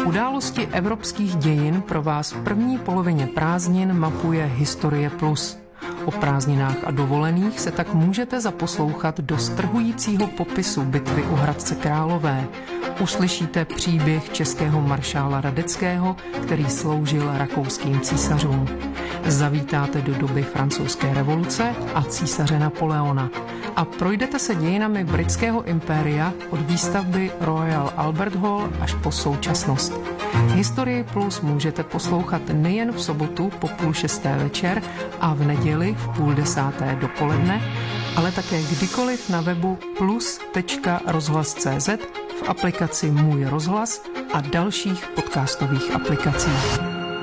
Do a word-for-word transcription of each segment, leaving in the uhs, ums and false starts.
Události evropských dějin pro vás v první polovině prázdnin mapuje Historie Plus. O prázdninách a dovolených se tak můžete zaposlouchat do strhujícího popisu bitvy u Hradce Králové. Uslyšíte příběh českého maršála Radeckého, který sloužil rakouským císařům. Zavítáte do doby francouzské revoluce a císaře Napoleona. A projdete se dějinami britského impéria od výstavby Royal Albert Hall až po současnost. Historii Plus můžete poslouchat nejen v sobotu po půl šesté večer a v neděli v půl desáté dopoledne, ale také kdykoliv na webu plus tečka rozhlas tečka cé zet, v aplikaci Můj rozhlas a dalších podcastových aplikacích.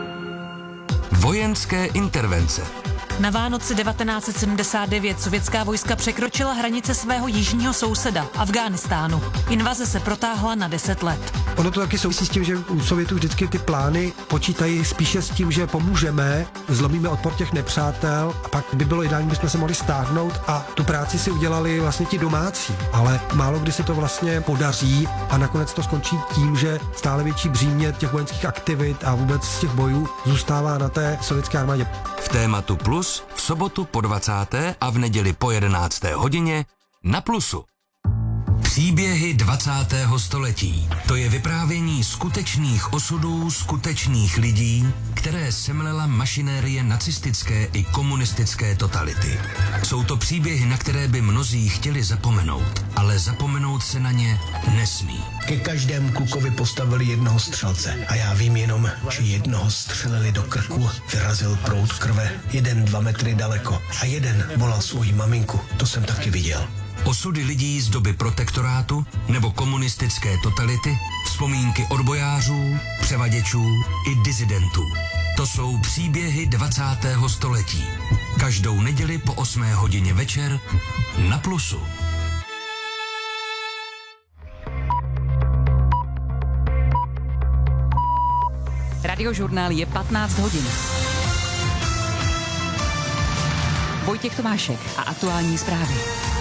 Vojenské intervence. Na Vánoce devatenáct set sedmdesát devět sovětská vojska překročila hranice svého jižního souseda, Afghánistánu. Invaze se protáhla na deset let. Ono to taky souvisí s tím, že u Sovětů vždycky ty plány počítají spíše s tím, že pomůžeme, zlomíme odpor těch nepřátel a pak by bylo ideální, bychom se mohli stáhnout a tu práci si udělali vlastně ti domácí. Ale málo kdy se to vlastně podaří a nakonec to skončí tím, že stále větší břímě těch vojenských aktivit a vůbec z těch bojů zůstává na té sovětské armádě. V tématu Plus v sobotu po dvacáté a v neděli po jedenácté hodině na Plusu. Příběhy dvacátého století. To je vyprávění skutečných osudů skutečných lidí, které semlela mašinérie nacistické i komunistické totality. Jsou to příběhy, na které by mnozí chtěli zapomenout, ale zapomenout se na ně nesmí. Ke každému klukovi postavili jednoho střelce a já vím jenom, že jednoho střelili do krku, vyrazil proud krve, jeden dva metry daleko a jeden volal svoji maminku, to jsem taky viděl. Osudy lidí z doby protektorátu nebo komunistické totality, vzpomínky odbojářů, převaděčů i disidentů. To jsou příběhy dvacátého století. Každou neděli po osmé hodině večer na Plusu. Radiožurnál je patnáct hodin. Vojtěch Tomášek a aktuální zprávy.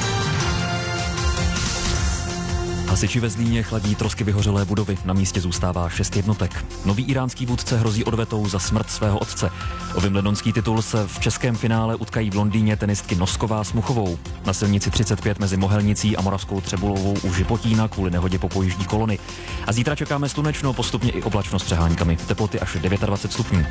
Hasiči ve Zlíně chladí trosky vyhořelé budovy. Na místě zůstává šest jednotek. Nový íránský vůdce hrozí odvetou za smrt svého otce. O wimbledonský titul se v českém finále utkají v Londýně tenistky Nosková s Muchovou. Na silnici třicet pět mezi Mohelnicí a Moravskou Třebulovou u Žipotína kvůli nehodě popojíždí kolony. A zítra čekáme slunečno, postupně i oblačno s přeháňkami. Teploty až dvacet devět stupňů.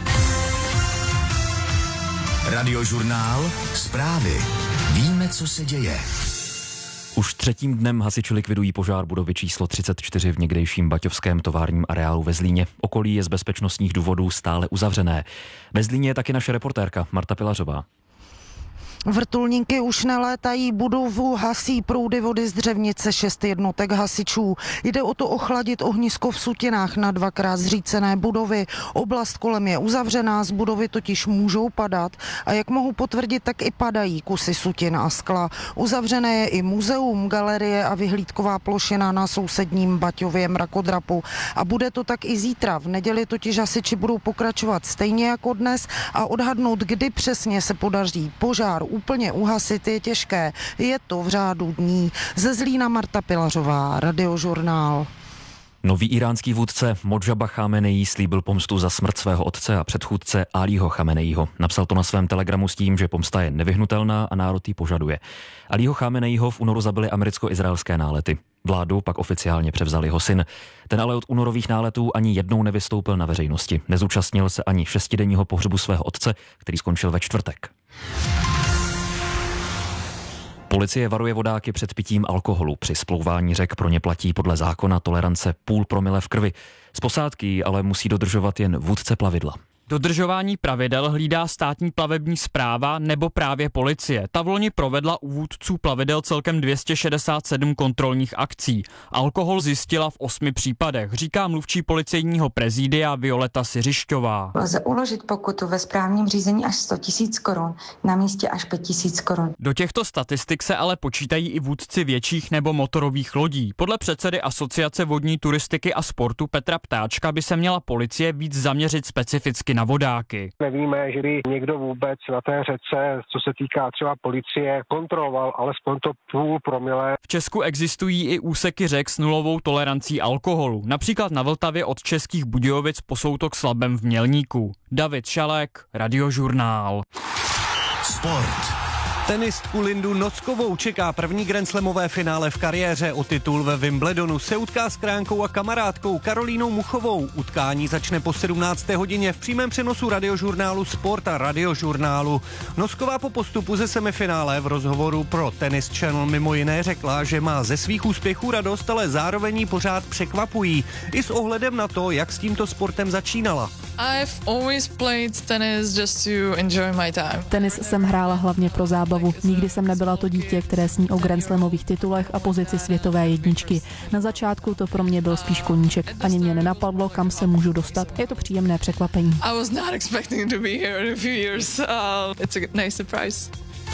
Radiožurnál. Zprávy. Víme, co se děje. Už třetím dnem hasiči likvidují požár budovy číslo třicet čtyři v někdejším baťovském továrním areálu ve Zlíně. Okolí je z bezpečnostních důvodů stále uzavřené. Ve Zlíně je taky naše reportérka Marta Pilařová. Vrtulníky už nelétají, budovu hasí proudy vody z Dřevnice, šest jednotek hasičů. Jde o to ochladit ohnisko v Sutinách na dvakrát zřícené budovy. Oblast kolem je uzavřená, z budovy totiž můžou padat a jak mohu potvrdit, tak i padají kusy sutin a skla. Uzavřené je i muzeum, galerie a vyhlídková plošina na sousedním Baťově mrakodrapu. A bude to tak i zítra. V neděli totiž hasiči budou pokračovat stejně jako dnes a odhadnout, kdy přesně se podaří požár úplně uhasit, je těžké. Je to v řádu dní. Ze Zlína Marta Pilařová, Radiožurnál. Nový íránský vůdce Modžaba Chameneí slíbil pomstu za smrt svého otce a předchůdce Alího Chameneího. Napsal to na svém telegramu s tím, že pomsta je nevyhnutelná a národ ji požaduje. Alího Chameneího v únoru zabili americko-izraelské nálety. Vládu pak oficiálně převzal jeho syn. Ten ale od únorových náletů ani jednou nevystoupil na veřejnosti. Nezúčastnil se ani šestidenního pohřbu svého otce, který skončil ve čtvrtek. Policie varuje vodáky před pitím alkoholu. Při splouvání řek pro ně platí podle zákona tolerance půl promile v krvi. Z posádky ale musí dodržovat jen vůdce plavidla. Dodržování pravidel hlídá státní plavební správa nebo právě policie. Ta v loni provedla u vůdců plavidel celkem dvě stě šedesát sedm kontrolních akcí. Alkohol zjistila v osmi případech, říká mluvčí policejního prezidia Violeta Siřišťová. Lze uložit pokutu ve správním řízení až sto tisíc korun, na místě až pět tisíc korun. Do těchto statistik se ale počítají i vůdci větších nebo motorových lodí. Podle předsedy Asociace vodní turistiky a sportu Petra Ptáčka by se měla policie víc zaměřit specificky požadavky na vodáky. Nevíme, že by někdo vůbec na té řece, co se týká třeba policie, kontroloval alespoň to půl promile. V Česku existují i úseky řek s nulovou tolerancí alkoholu. Například na Vltavě od Českých Budějovic po soutok s Labem v Mělníku. David Šalek, Radiožurnál. Sport. Tenistku Lindu Nockovou čeká první grandslamové finále v kariéře. O titul ve Wimbledonu se utká s kránkou a kamarádkou Karolínou Muchovou. Utkání začne po sedmnácté hodině v přímém přenosu Radiožurnálu Sport a Radiožurnálu. Nocková po postupu ze semifinále v rozhovoru pro Tennis Channel mimo jiné řekla, že má ze svých úspěchů radost, ale zároveň jí pořád překvapují. I s ohledem na to, jak s tímto sportem začínala. I've always played tennis just to enjoy my time. Tenis jsem hrála hlavně pro zábavu. Nikdy jsem nebyla to dítě, které sní o grandslamových titulech a pozici světové jedničky. Na začátku to pro mě byl spíš koníček. Ani mě nenapadlo, kam se můžu dostat. Je to příjemné překvapení. I was not expecting to be here in a few years. Uh, it's a nice surprise.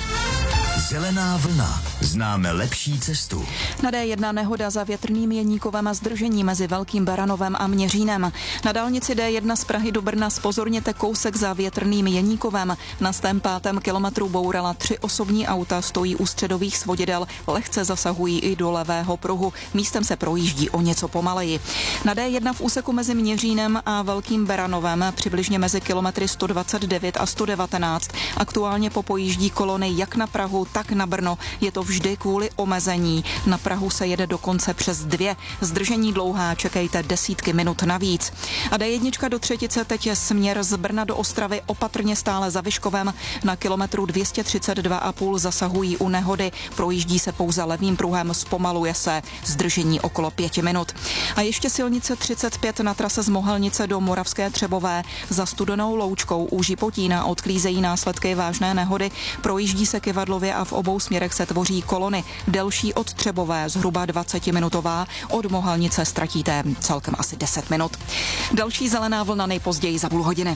Zelená vlna. Známe lepší cestu. Na dé jedna nehoda za Větrným Jeníkovem a zdržení mezi Velkým Baranovem a Měřínem. Na dálnici dé jedna z Prahy do Brna zpozorněte kousek za Větrným Jeníkovem. Na stém pátém kilometru bourala tři osobní auta, stojí u středových svodidel, lehce zasahují i do levého pruhu. Místem se projíždí o něco pomaleji. Na dé jedna v úseku mezi Měřínem a Velkým Baranovem přibližně mezi kilometry sto dvacet devět a sto devatenáct aktuálně popojíždí kolony jak na Prahu, tak na Brno. Je to vždy kvůli omezení. Na Prahu se jede dokonce přes dvě. Zdržení dlouhá, čekejte desítky minut navíc. A dé jedna do Třetice teď je směr z Brna do Ostravy opatrně stále za Vyškovem. Na kilometru dvě stě třicet dva a půl zasahují u nehody. Projíždí se pouze levým pruhem, zpomaluje se. Zdržení okolo pěti minut. A ještě silnice třicet pět na trase z Mohelnice do Moravské Třebové. Za Studenou Loučkou u Žipotína odklízejí následky vážné nehody. Projíždí se kyvadlově a v obou směrech se tvoří kolony. Delší od Třebové, zhruba dvacetiminutová, od Mohelnice ztratíte celkem asi deset minut. Další zelená vlna nejpozději za půl hodiny.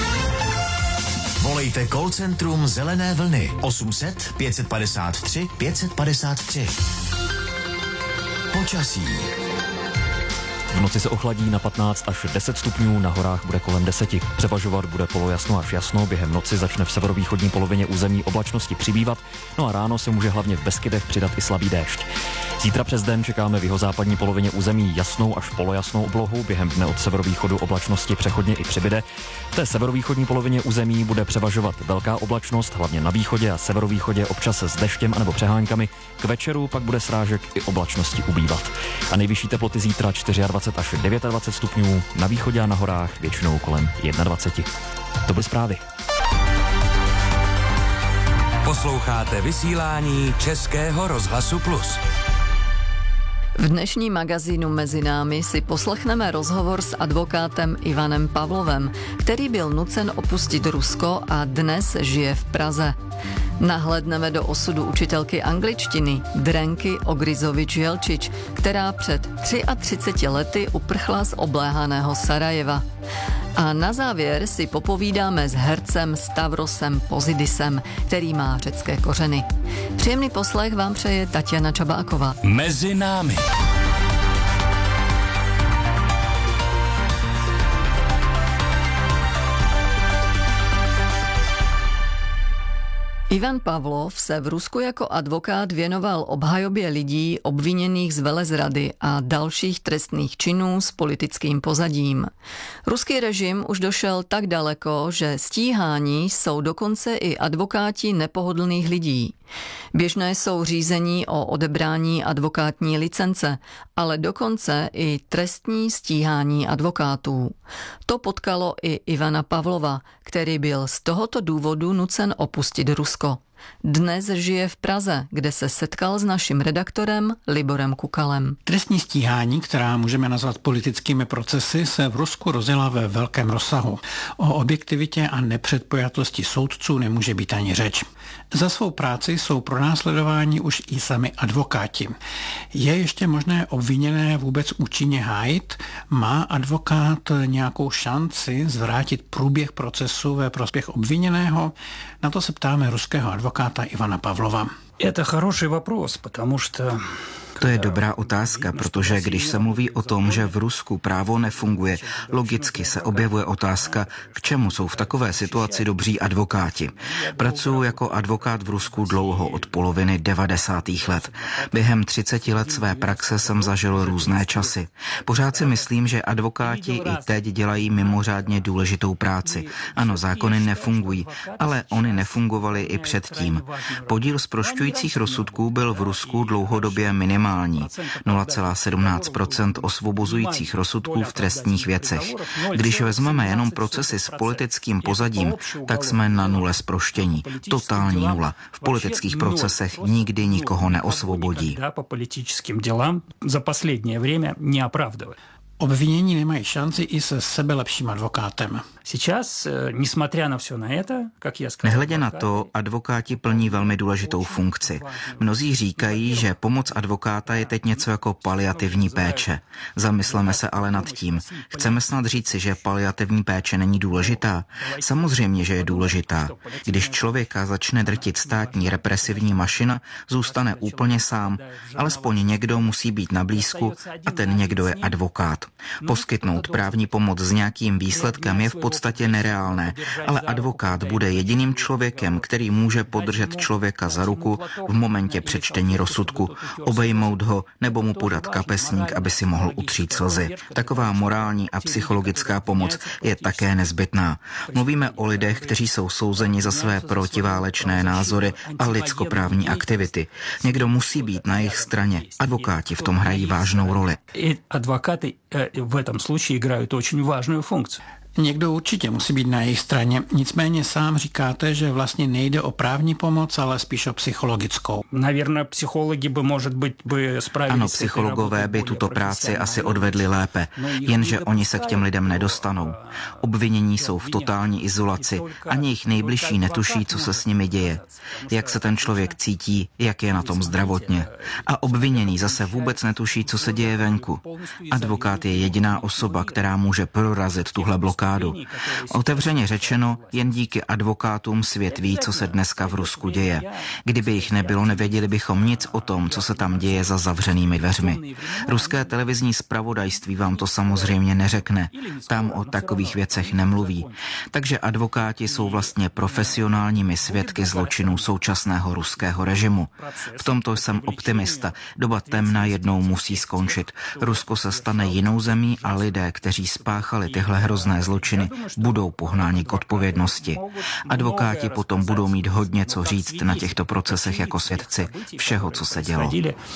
Volejte call centrum Zelené vlny osm set pět padesát tři pět padesát tři. Počasí. V noci se ochladí na patnáct až deset stupňů, na horách bude kolem deseti. Převažovat bude polojasno až jasno, během noci začne v severovýchodní polovině území oblačnosti přibývat, no a ráno se může hlavně v Beskydech přidat i slabý déšť. Zítra přes den čekáme v jihozápadní polovině území jasnou až polojasnou oblohu, během dne od severovýchodu oblačnosti přechodně i přibyde. V té severovýchodní polovině území bude převažovat velká oblačnost, hlavně na východě a severovýchodě občas s deštěm anebo přeháňkami. K večeru pak bude srážek i oblačnosti ubývat. A nejvyšší teploty zítra dvacet čtyři až dvacet devět stupňů, na východě a na horách většinou kolem dvacet jedna. To byly zprávy. Posloucháte vysílání Českého rozhlasu Plus. V dnešním magazínu Mezi námi si poslechneme rozhovor s advokátem Ivanem Pavlovem, který byl nucen opustit Rusko a dnes žije v Praze. Nahlédneme do osudu učitelky angličtiny Drenky Ogrizovič-Jelčič, která před třiatřiceti lety uprchla z obléhaného Sarajeva. A na závěr si popovídáme s hercem Stavrosem Pozidisem, který má řecké kořeny. Příjemný poslech vám přeje Tatiana Čabáková. Mezi námi. Ivan Pavlov se v Rusku jako advokát věnoval obhajobě lidí obviněných z velezrady a dalších trestných činů s politickým pozadím. Ruský režim už došel tak daleko, že stíhání jsou dokonce i advokáti nepohodlných lidí. Běžné jsou řízení o odebrání advokátní licence, ale dokonce i trestní stíhání advokátů. To potkalo i Ivana Pavlova, který byl z tohoto důvodu nucen opustit Rusko. Dnes žije v Praze, kde se setkal s naším redaktorem Liborem Kukalem. Trestní stíhání, která můžeme nazvat politickými procesy, se v Rusku rozjela ve velkém rozsahu. O objektivitě a nepředpojatosti soudců nemůže být ani řeč. Za svou práci jsou pronásledováni už i sami advokáti. Je ještě možné obviněné vůbec účinně hájit? Má advokát nějakou šanci zvrátit průběh procesu ve prospěch obviněného? Na to se ptáme ruského advokáta Ivana Pavlova. Это хороший вопрос, потому что To je dobrá otázka, protože když se mluví o tom, že v Rusku právo nefunguje, logicky se objevuje otázka, k čemu jsou v takové situaci dobří advokáti. Pracuji jako advokát v Rusku dlouho, od poloviny devadesátých let. Během třiceti let své praxe jsem zažil různé časy. Pořád si myslím, že advokáti i teď dělají mimořádně důležitou práci. Ano, zákony nefungují, ale oni nefungovaly i předtím. Podíl zprošťujících rozsudků byl v Rusku dlouhodobě minimální. nula celá sedmnáct procent osvobozujících rozsudků v trestních věcech. Když vezmeme jenom procesy s politickým pozadím, tak jsme na nule zproštění. Totální nula. V politických procesech nikdy nikoho neosvobodí. Za poslední время не оправдывает. Obvinění nemají šanci i se sebelepším advokátem. Nehledě na to, advokáti plní velmi důležitou funkci. Mnozí říkají, že pomoc advokáta je teď něco jako paliativní péče. Zamysleme se ale nad tím. Chceme snad říci, že paliativní péče není důležitá? Samozřejmě, že je důležitá. Když člověka začne drtit státní represivní mašina, zůstane úplně sám. Alespoň někdo musí být na blízku a ten někdo je advokát. Poskytnout právní pomoc s nějakým výsledkem je v podstatě nereálné, ale advokát bude jediným člověkem, který může podržet člověka za ruku v momentě přečtení rozsudku, obejmout ho nebo mu podat kapesník, aby si mohl utřít slzy. Taková morální a psychologická pomoc je také nezbytná. Mluvíme o lidech, kteří jsou souzeni za své protiválečné názory a lidskoprávní aktivity. Někdo musí být na jejich straně. Advokáti v tom hrají vážnou roli. Advokáty v этом случае играют очень важную функцию. Někdo určitě musí být na jejich straně, nicméně sám říkáte, že vlastně nejde o právní pomoc, ale spíš o psychologickou. Ano, psychologové by tuto práci asi odvedli lépe, jenže oni se k těm lidem nedostanou. Obvinění jsou v totální izolaci, ani jejich nejbližší netuší, co se s nimi děje, jak se ten člověk cítí, jak je na tom zdravotně. A obviněný zase vůbec netuší, co se děje venku. Advokát je jediná osoba, která může prorazit tuhle blokádu. Otevřeně řečeno, jen díky advokátům svět ví, co se dneska v Rusku děje. Kdyby jich nebylo, nevěděli bychom nic o tom, co se tam děje za zavřenými dveřmi. Ruské televizní zpravodajství vám to samozřejmě neřekne. Tam o takových věcech nemluví. Takže advokáti jsou vlastně profesionálními svědky zločinů současného ruského režimu. V tomto jsem optimista. Doba temna jednou musí skončit. Rusko se stane jinou zemí a lidé, kteří spáchali tyhle hrozné zločiny, zločiny budou pohnáni k odpovědnosti. Advokáti potom budou mít hodně co říct na těchto procesech jako svědci všeho, co se dělo.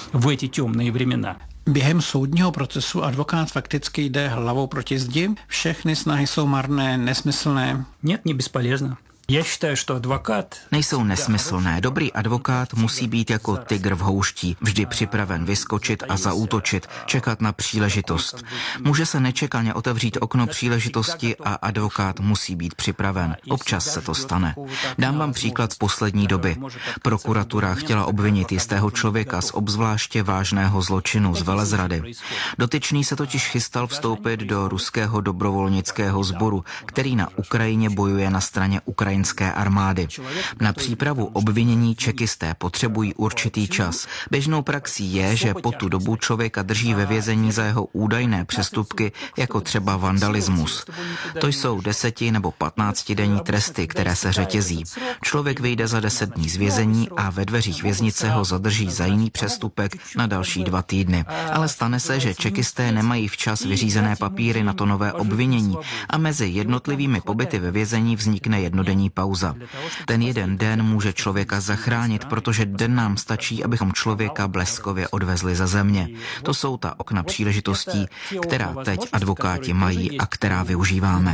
Během soudního procesu advokát fakticky jde hlavou proti zdi. Všechny snahy jsou marné, nesmyslné. Нет, не бесполезно. Já считаю, že advokát... Nejsou nesmyslné. Dobrý advokát musí být jako tygr v houští, vždy připraven vyskočit a zaútočit, čekat na příležitost. Může se nečekaně otevřít okno příležitosti a advokát musí být připraven. Občas se to stane. Dám vám příklad z poslední doby. Prokuratura chtěla obvinit jistého člověka z obzvláště vážného zločinu z velezrady. Dotyčný se totiž chystal vstoupit do ruského dobrovolnického sboru, který na Ukrajině bojuje na straně Ukrajiny armády. Na přípravu obvinění čekisté potřebují určitý čas. Běžnou praxí je, že po tu dobu člověka drží ve vězení za jeho údajné přestupky, jako třeba vandalismus. To jsou deseti nebo patnáctidenní tresty, které se řetězí. Člověk vyjde za deset dní z vězení a ve dveřích věznice ho zadrží za jiný přestupek na další dva týdny. Ale stane se, že čekisté nemají včas vyřízené papíry na to nové obvinění a mezi jednotlivými pobyty ve vězení vznikne jednodenní pauza. Ten jeden den může člověka zachránit, protože den nám stačí, abychom člověka bleskově odvezli ze země. To jsou ta okna příležitostí, která teď advokáti mají a která využíváme.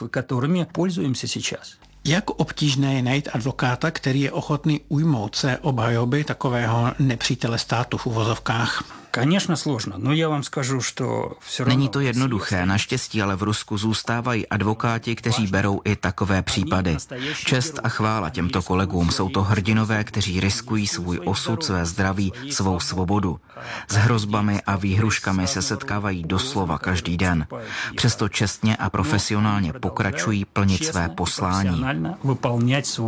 Jak obtížné je najít advokáta, který je ochotný ujmout se obhajoby takového nepřítele státu v uvozovkách? Není to jednoduché, naštěstí ale v Rusku zůstávají advokáti, kteří berou i takové případy. Čest a chvála těmto kolegům, jsou to hrdinové, kteří riskují svůj osud, své zdraví, svou svobodu. S hrozbami a výhruškami se setkávají doslova každý den. Přesto čestně a profesionálně pokračují plnit své poslání.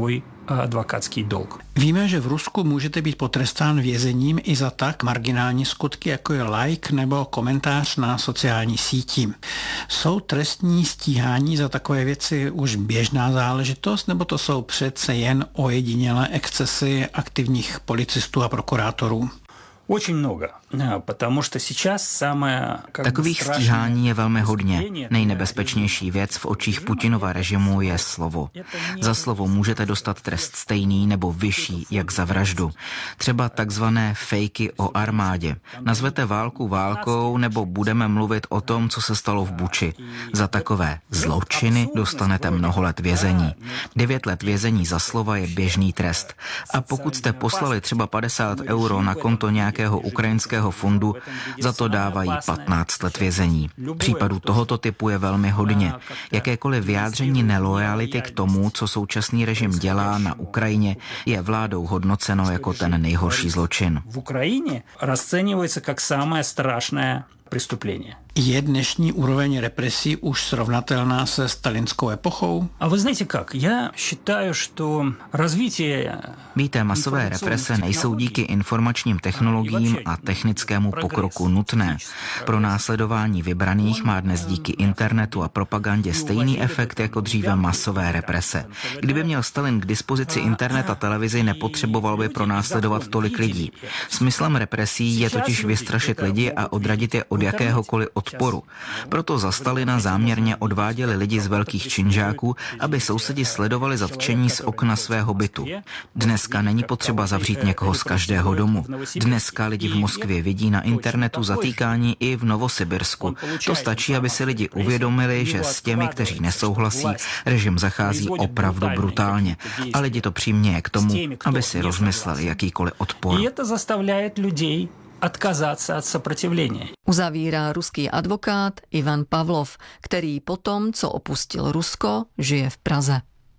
адвокатский долг. Víme, že v Rusku můžete být potrestán vězením i za tak marginální skutky, jako je like nebo komentář na sociální síti. Jsou trestní stíhání za takové věci už běžná záležitost, nebo to jsou přece jen ojedinělé excesy aktivních policistů a prokurátorů? Очень много, потому что сейчас самое... Takových stíhání je velmi hodně. Nejnebezpečnější věc v očích Putinova režimu je slovo. Za slovo můžete dostat trest stejný nebo vyšší, jak za vraždu. Třeba takzvané fejky o armádě. Nazvete válku válkou nebo budeme mluvit o tom, co se stalo v Buči. Za takové zločiny dostanete mnoho let vězení. Devět let vězení za slova je běžný trest. A pokud jste poslali třeba padesát euro na konto nějakého ukrajinského fondu, za to dávají patnáct let vězení. Případů tohoto typu je velmi hodně. Jakékoliv vyjádření nelojality k tomu, co současný režim dělá na Ukrajině, je vládou hodnoceno jako ten nejhorší zločin. V Ukrajině rozceňuje jako samé strašné přestupléně. Je dnešní úroveň represí už srovnatelná se stalinskou epochou? A vy znáte jak? Já считаю, что развитие... Víte, masové represe nejsou díky informačním technologiím a technickému pokroku nutné. Pro následování vybraných má dnes díky internetu a propagandě stejný efekt jako dříve masové represe. Kdyby měl Stalin k dispozici internet a televizi, nepotřeboval by pronásledovat tolik lidí. Smyslem represí je totiž vystrašit lidi a odradit je od jakéhokoliv odporu. Proto za Stalina záměrně odváděli lidi z velkých činžáků, aby sousedi sledovali zatčení z okna svého bytu. Dneska není potřeba zavřít někoho z každého domu. Dneska lidi v Moskvě vidí na internetu zatýkání i v Novosibirsku. To stačí, aby si lidi uvědomili, že s těmi, kteří nesouhlasí, režim zachází opravdu brutálně. A lidi to přiměje k tomu, aby si rozmysleli jakýkoliv odpor. I to zastavляет людей odkázat od sопротивления. Uzavírá ruský advokát Ivan Pavlov, který potom, co opustil Rusko, žije v Praze.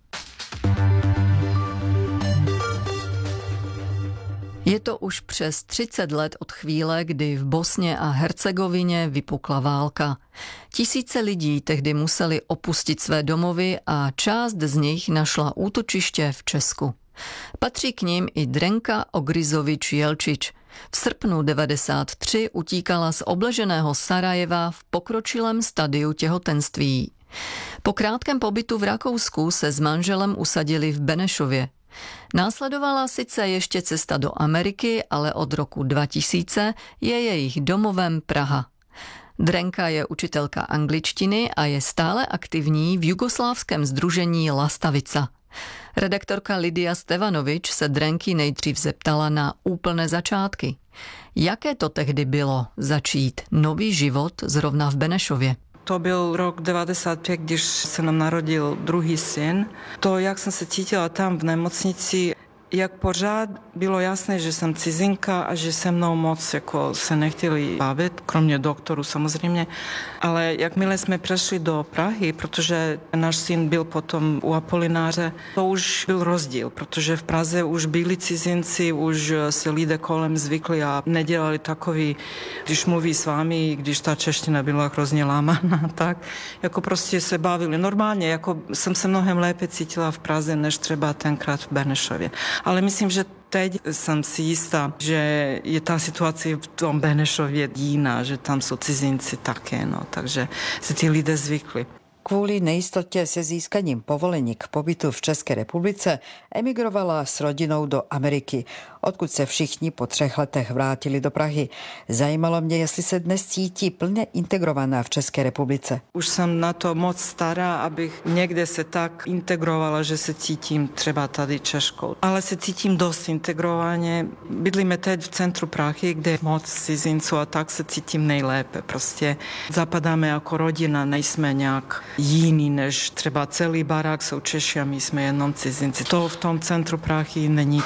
Je to už přes třicet let od chvíle, kdy v Bosně a Hercegovině vypukla válka. Tisíce lidí tehdy museli opustit své domovy a část z nich našla útočiště v Česku. Patří k nim i Drenka Ogrizovič Jelčič. V srpnu devadesát tři utíkala z obleženého Sarajeva v pokročilém stadiu těhotenství. Po krátkém pobytu v Rakousku se s manželem usadili v Benešově. Následovala sice ještě cesta do Ameriky, ale od roku dva tisíce je jejich domovem Praha. Drenka je učitelka angličtiny a je stále aktivní v jugoslávském sdružení Lastavica. Redaktorka Lidia Stevanovič se Drenky nejdřív zeptala na úplné začátky. Jaké to tehdy bylo začít nový život zrovna v Benešově? To byl rok devadesát pět, když se nám narodil druhý syn. To, jak jsem se cítila tam v nemocnici, jak pořád bylo jasné, že jsem cizinka a že se mnou moc jako se nechtěli bavit, kromě doktoru samozřejmě. Ale jakmile jsme přešli do Prahy, protože náš syn byl potom u Apolináře, to už byl rozdíl, protože v Praze už byli cizinci, už se lidé kolem zvykli a nedělali takový, když mluví s vámi, když ta čeština byla hrozně lámaná, tak jako prostě se bavili normálně, jako jsem se mnohem lépe cítila v Praze, než třeba tenkrát v Benešově. Ale myslím, že teď jsem si jistá, že je ta situace v tom Benešově jiná, že tam jsou cizinci také, no, takže se ty lidé zvykli. Kvůli nejistotě se získaním povolení k pobytu v České republice emigrovala s rodinou do Ameriky, odkud se všichni po třech letech vrátili do Prahy. Zajímalo mě, jestli se dnes cítí plně integrovaná v České republice. Už jsem na to moc stará, abych někde se tak integrovala, že se cítím třeba tady Češkou. Ale se cítím dost integrovaně. Bydlíme teď v centru Prahy, kde je moc cizinců a tak se cítím nejlépe. Prostě zapadáme jako rodina, nejsme nějak jiný než třeba celý barák jsou Češi a my jsme jenom cizinci. To v tom centru Prahy není tak.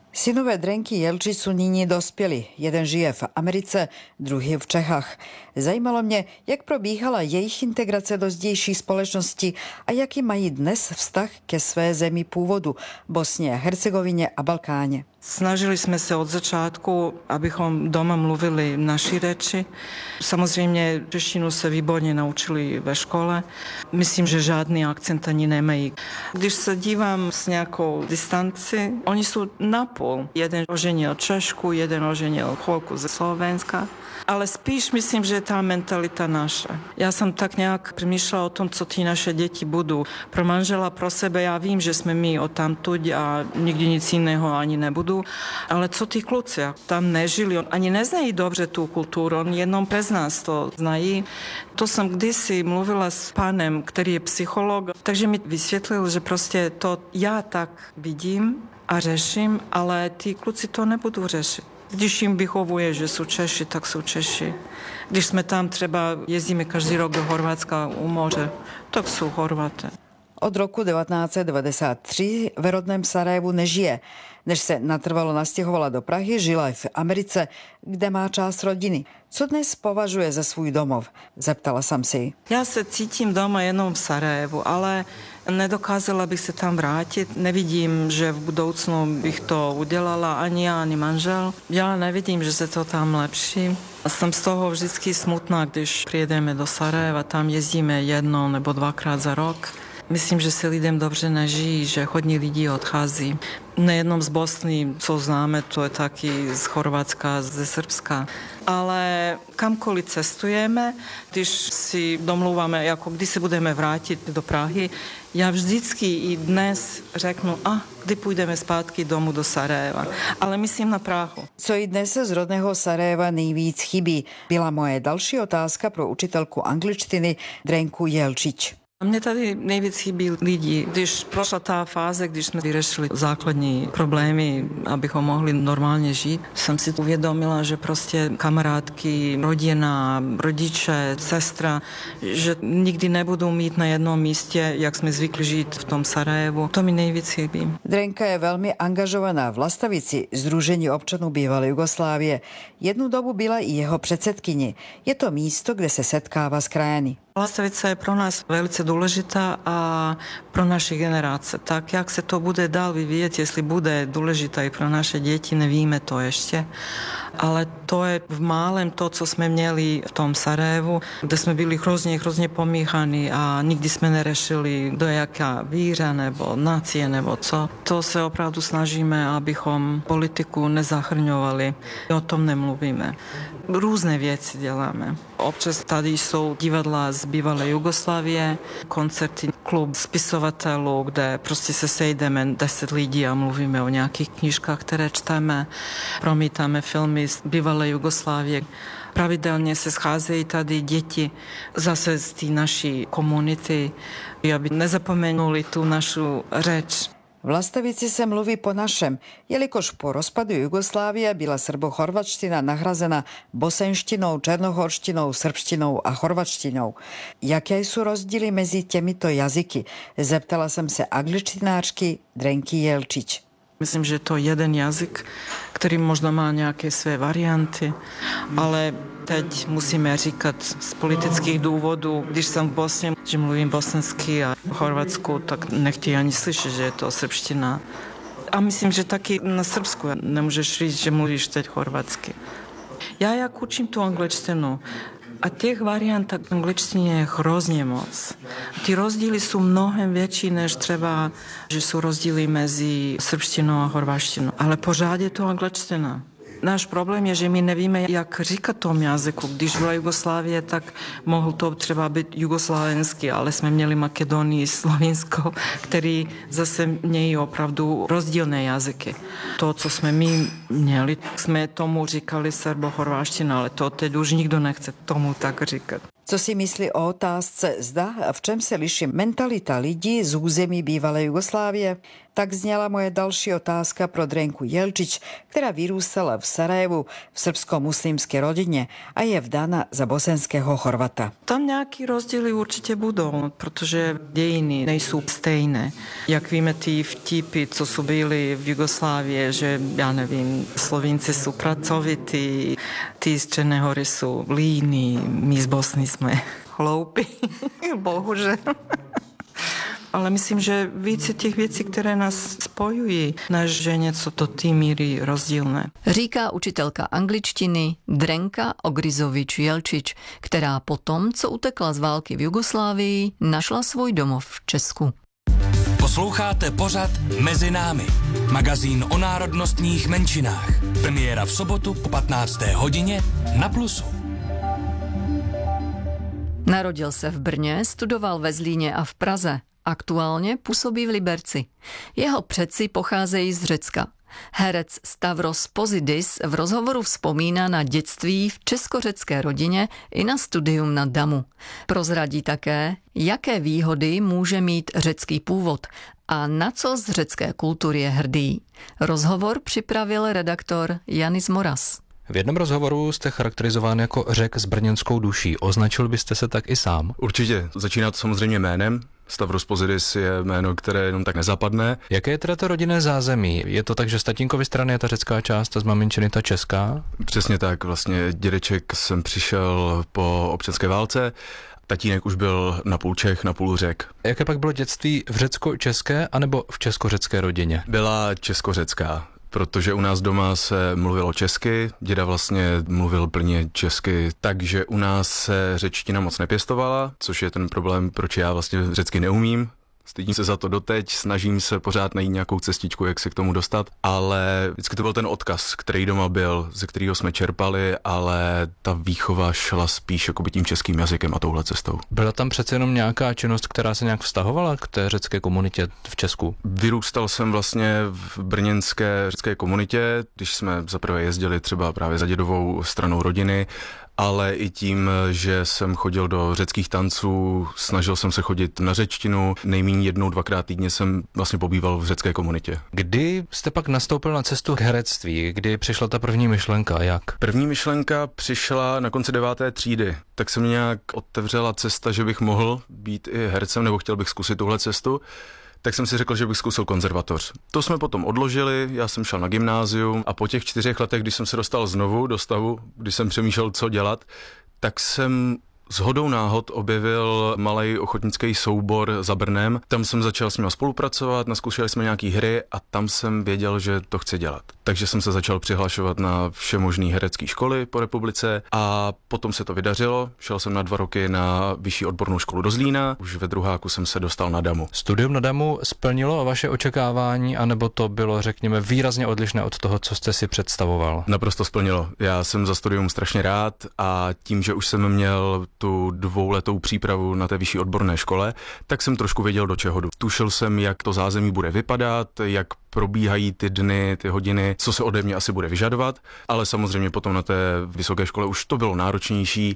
Synové Drenky Jelčič jsou nyní dospělí. Jeden žije v Americe, druhý v Čechách. Zajímalo mě, jak probíhala jejich integrace do zdejší společnosti a jaký mají dnes vztah ke své zemi původu, Bosně, Hercegovině a Balkáně. Snažili jsme se od začátku, abychom doma mluvili naši řeči. Samozřejmě češtinu se výborně naučili ve škole. Myslím, že žádný akcent ani nemají. Když se dívám s nějakou distanci, oni jsou napůl. Jeden oženil Češku, jeden oženil Cholku ze Slovenska. Ale spíš myslím, že je ta mentalita naša. Já jsem tak nějak přemýšlela o tom, co ty naše děti budou. Pro manžela, pro sebe, já vím, že jsme my odtamtud a nikdy nic jiného ani nebudu. Ale co ty kluci, tam nežili, ani neznají dobře tu kulturu, on jenom přes nás to znají. To jsem kdysi mluvila s panem, který je psycholog, takže mi vysvětlil, že prostě to já tak vidím a řeším, ale ty kluci to nebudou řešit. Když jim vychovuje, že jsou Češi, tak jsou Češi. Když jsme tam třeba jezdíme každý rok do Chorvatska u moře, tak jsou Chorvaté. Od roku devatenáct set devadesát tři ve rodném Sarajevu nežije. Než se natrvalo nastěhovala do Prahy, žila i v Americe, kde má část rodiny. Co dnes považuje za svůj domov? Zeptala jsem si ji. Já se cítím doma jenom v Sarajevu, ale nedokázala bych se tam vrátit. Nevidím, že v budoucnu bych to udělala ani já, ani manžel. Já nevidím, že se to tam lepší. Jsem z toho vždycky smutná, když přijedeme do Sarajeva, tam jezdíme jednou nebo dvakrát za rok. Myslím, že se lidem dobře nežijí, že hodně lidí odchází. Nejenom z Bosny, co známe, to je taky z Chorvatska, ze Srbska. Ale kamkoliv cestujeme, když si domluváme, jako kdy se budeme vrátit do Prahy, já vždycky i dnes řeknu, a kdy půjdeme zpátky domů do Sarajeva. Ale myslím na Prahu. Co i dnes z rodného Sarajeva nejvíc chybí, byla moje další otázka pro učitelku angličtiny Drenku Jelčič. Mně tady nejvíc chybí lidi. Když prošla ta fáze, když jsme vyřešili základní problémy, abychom mohli normálně žít, jsem si uvědomila, že prostě kamarádky, rodina, rodiče, sestra, že nikdy nebudou mít na jednom místě, jak jsme zvykli žít v tom Sarajevu. To mi nejvíc chybí. Drenka je velmi angažovaná v Lastavici, Sdružení občanů bývalé Jugoslávie. Jednu dobu byla i jeho předsedkyní. Je to místo, kde se setkává s krajany. Lastavica je pro nás velice důležitá a pro naše generace. Tak jak se to bude dál vyvíjet, jestli bude důležitá i pro naše děti, nevíme to ještě. Ale to je v málem to, co jsme měli v tom Sarajevu, kde jsme byli hrozně, hrozně pomíchaní a nikdy jsme nerešili, do jaká víra nebo nacie nebo co. To se opravdu snažíme, abychom politiku nezachrňovali. O tom nemluvíme. Různé věci děláme. Občas tady jsou divadla z bývalé Jugoslávie, koncerty, klub spisovatelů, kde prostě se sejdeme deset lidí a mluvíme o nějakých knížkách, které čteme. Promítáme filmy z bývalé Jugoslávie. Pravidelně se scházejí tady děti zase z té naší komunity, aby nezapomenuli tu našu řeč. V Lastavici se mluví po našem, jelikož po rozpadu Jugoslávie byla srbo-chorvatština nahrazena bosenštinou, černohorštinou, srbštinou a chorvatštinou. Jaké jsou rozdíly mezi těmito jazyky? Zeptala jsem se angličtinářky Drenky Jelčič. Myslím, že to je jeden jazyk, který možná má nějaké své varianty, ale teď musíme říkat z politických důvodů, když jsem v Bosně, že mluvím bosensky a v Chorvatsku, tak nechtějí ani slyšet, že je to srbština. A myslím, že taky na Srbsku nemůžeš říct, že mluvíš teď chorvatsky. Já jak učím tu angličtinu, a těch variant v angličtině je hrozně moc. Ty rozdíly jsou mnohem větší, než třeba, že jsou rozdíly mezi srbštinou a chorvaštinou. Ale pořád je to angličtina. Náš problém je, že my nevíme, jak říkat tomu jazyku. Když byla Jugoslávie, tak mohl to třeba být jugoslávenský, ale jsme měli Makedonii, Slovinsko, který zase mějí opravdu rozdílné jazyky. To, co jsme my měli, jsme tomu říkali srbo-chorváština, ale to teď už nikdo nechce tomu tak říkat. Co si myslí o otázce, zda a v čem se liší mentalita lidí z území bývalé Jugoslávie? Tak zněla moje další otázka pro Drenku Jelčič, která vyrůstala v Sarajevu v srbsko-muslimské rodině a je vdána za bosenského Chorvata. Tam nějaký rozdíly určitě budou, protože dějiny nejsou stejné. Jak víme, ty vtipy, co jsou byly v Jugoslávii, že já nevím, Slovinci jsou pracovití, ty z Černé Hory jsou líní, my z Bosny jsme hloupí, bohužel. Ale myslím, že více těch věcí, které nás spojují, než že něco to ty míry rozdílné. Říká učitelka angličtiny Drenka Ogrizovič Jelčič, která potom, co utekla z války v Jugoslávii, našla svůj domov v Česku. Posloucháte pořad Mezi námi. Magazín o národnostních menšinách. Premiéra v sobotu po patnácté hodině na Plusu. Narodil se v Brně, studoval ve Zlíně a v Praze. Aktuálně působí v Liberci. Jeho předci pocházejí z Řecka. Herec Stavros Pozidis v rozhovoru vzpomíná na dětství v česko-řecké rodině i na studium na Damu. Prozradí také, jaké výhody může mít řecký původ a na co z řecké kultury je hrdý. Rozhovor připravil redaktor Janis Moras. V jednom rozhovoru jste charakterizován jako Řek s brněnskou duší. Označil byste se tak i sám? Určitě. Začíná to samozřejmě jménem. Stavros Pozidis je jméno, které jenom tak nezapadne. Jaké je teda to rodinné zázemí? Je to tak, že z tatínkovy strany je ta řecká část a z maminčiny ta česká? Přesně tak. Vlastně dědeček jsem přišel po občanské válce. Tatínek už byl na půl Čech, na půl Řek. Jaké pak bylo dětství v řecko-české anebo v česko-řecké rodině? Byla česko-řecká. Protože u nás doma se mluvilo česky, děda vlastně mluvil plně česky, takže u nás se řečtina moc nepěstovala, což je ten problém, proč já vlastně řecky neumím. Stydím se za to doteď, snažím se pořád najít nějakou cestičku, jak se k tomu dostat, ale vždycky to byl ten odkaz, který doma byl, ze kterého jsme čerpali, ale ta výchova šla spíš jako by tím českým jazykem a touhle cestou. Byla tam přece jenom nějaká činnost, která se nějak vztahovala k té řecké komunitě v Česku? Vyrůstal jsem vlastně v brněnské řecké komunitě, když jsme zaprvé jezdili třeba právě za dědovou stranou rodiny, ale i tím, že jsem chodil do řeckých tanců, snažil jsem se chodit na řečtinu, nejméně jednou, dvakrát týdně jsem vlastně pobýval v řecké komunitě. Kdy jste pak nastoupil na cestu k herectví? Kdy přišla ta první myšlenka? Jak? První myšlenka přišla na konci deváté třídy. Tak se mi nějak otevřela cesta, že bych mohl být i hercem, nebo chtěl bych zkusit tuhle cestu. Tak jsem si řekl, že bych zkusil konzervatoř. To jsme potom odložili, já jsem šel na gymnázium a po těch čtyřech letech, když jsem se dostal znovu do stavu, když jsem přemýšlel, co dělat, tak jsem shodou náhod objevil malej ochotnický soubor za Brnem. Tam jsem začal s nimi spolupracovat, naskoušeli jsme nějaký hry a tam jsem věděl, že to chci dělat. Takže jsem se začal přihlašovat na všemožné herecké školy po republice a potom se to vydařilo. Šel jsem na dva roky na vyšší odbornou školu do Zlína, už ve druháku jsem se dostal na Damu. Studium na Damu splnilo vaše očekávání, anebo to bylo, řekněme, výrazně odlišné od toho, co jste si představoval? Naprosto splnilo. Já jsem za studium strašně rád a tím, že už jsem měl tu dvouletou přípravu na té vyšší odborné škole, tak jsem trošku věděl, do čeho jdu. Tušil jsem, jak to zázemí bude vypadat, jak probíhají ty dny, ty hodiny, co se ode mě asi bude vyžadovat, ale samozřejmě potom na té vysoké škole už to bylo náročnější,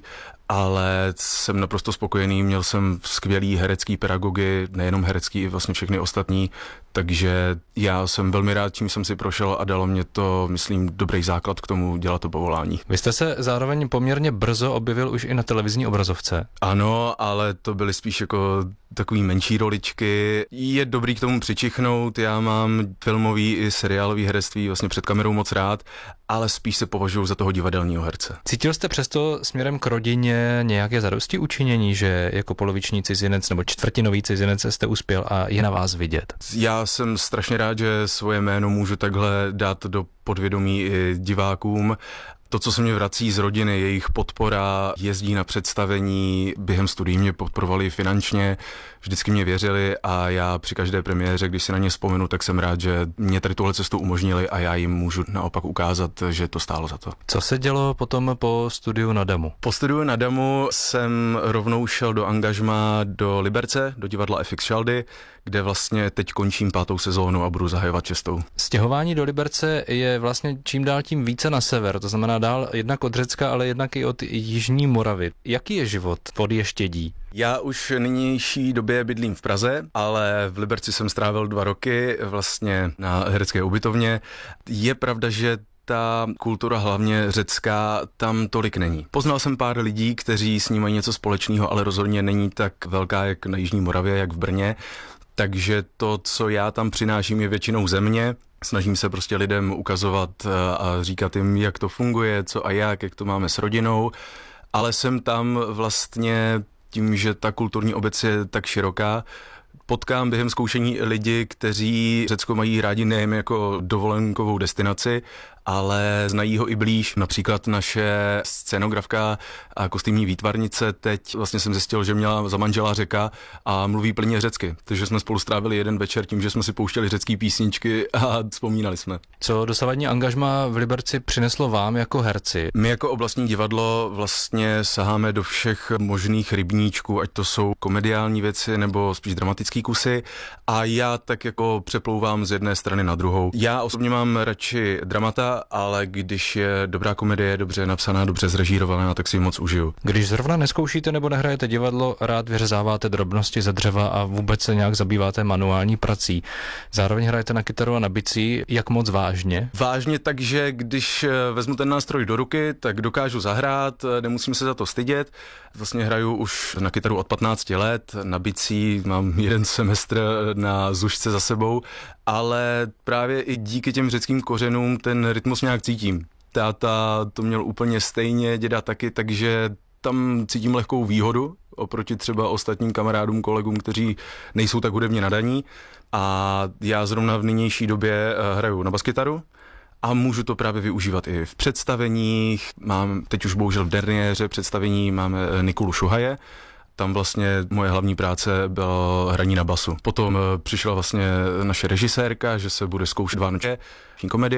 ale jsem naprosto spokojený, měl jsem skvělý herecký pedagogy, nejenom herecký, i vlastně všechny ostatní, takže já jsem velmi rád, čím jsem si prošel a dalo mě to, myslím, dobrý základ k tomu dělat to povolání. Vy jste se zároveň poměrně brzo objevil už i na televizní obrazovce. Ano, ale to byly spíš jako takový menší roličky. Je dobrý k tomu přičichnout, já mám filmový i seriálový herectví vlastně před kamerou moc rád, ale spíš se považuji za toho divadelního herce. Cítil jste přesto směrem k rodině nějaké zadosti učinění, že jako poloviční cizinec nebo čtvrtinový cizinec jste uspěl a je na vás vidět? Já jsem strašně rád, že svoje jméno můžu takhle dát do podvědomí i divákům. To, co se mě vrací z rodiny, jejich podpora, jezdí na představení, během studií mě podporovali finančně, vždycky mě věřili a já při každé premiéře, když si na ně vzpomenu, tak jsem rád, že mě tady tuhle cestu umožnili a já jim můžu naopak ukázat, že to stálo za to. Co se dělo potom po studiu na Damu? Po studiu na Damu jsem rovnou šel do angažmá do Liberce, do divadla F X Šaldy, kde vlastně teď končím pátou sezónu a budu zahajovat šestou. Stěhování do Liberce je vlastně čím dál tím více na sever, to znamená dál jednak od Řecka, ale jednak i od jižní Moravy. Jaký je život v Odještědí? Já už nynější době bydlím v Praze, ale v Liberci jsem strávil dva roky vlastně na herecké ubytovně. Je pravda, že ta kultura, hlavně řecká, tam tolik není. Poznal jsem pár lidí, kteří s ní mají něco společného, ale rozhodně není tak velká jak na Jižní Moravě, jak v Brně. Takže to, co já tam přináším, je většinou země. Snažím se prostě lidem ukazovat a říkat jim, jak to funguje, co a jak, jak to máme s rodinou. Ale jsem tam vlastně tím, že ta kulturní obec je tak široká, potkám během zkoušení lidi, kteří Řecko mají rádi nejen jako dovolenkovou destinaci, ale znají ho i blíž. Například naše scenografka a kostýmní výtvarnice teď vlastně jsem zjistil, že měla za manžela Řeka a mluví plně řecky. Takže jsme spolu strávili jeden večer tím, že jsme si pouštěli řecký písničky a vzpomínali jsme. Co dosavadní angažma v Liberci přineslo vám jako herci? My jako oblastní divadlo vlastně saháme do všech možných rybníčků, ať to jsou komediální věci nebo spíš dramatický kusy, a já tak jako přeplouvám z jedné strany na druhou. Já osobně mám radši dramata, ale když je dobrá komedie, dobře napsaná, dobře zrežírovaná, tak si ji moc užiju. Když zrovna neskoušíte nebo nehrajete divadlo, rád vyřezáváte drobnosti ze dřeva a vůbec se nějak zabýváte manuální prací. Zároveň hrajete na kytaru a na bicí, jak moc vážně? Vážně, takže když vezmu ten nástroj do ruky, tak dokážu zahrát, nemusím se za to stydět. Vlastně hraju už na kytaru od patnácti let, na bicí mám jeden semestr na zušce za sebou, ale právě i díky těm řeckým kořenům ten rytmus nějak cítím. Táta to měl úplně stejně, děda taky, takže tam cítím lehkou výhodu oproti třeba ostatním kamarádům, kolegům, kteří nejsou tak hudebně nadaní. A já zrovna v nynější době hraju na baskytaru a můžu to právě využívat i v představeních. Mám teď už bohužel v derniéře představení máme Nikolu Šuhaje. Tam vlastně moje hlavní práce bylo hraní na basu. Potom přišla vlastně naše režisérka, že se bude zkoušet dva noče komedie.